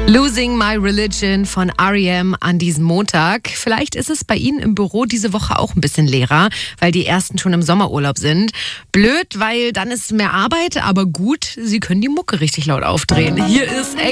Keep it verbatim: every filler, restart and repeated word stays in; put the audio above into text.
Losing My Religion von R E M an diesem Montag. Vielleicht ist es bei Ihnen im Büro diese Woche auch ein bisschen leerer, weil die ersten schon im Sommerurlaub sind. Blöd, weil dann ist mehr Arbeit, aber gut, Sie können die Mucke richtig laut aufdrehen. Hier ist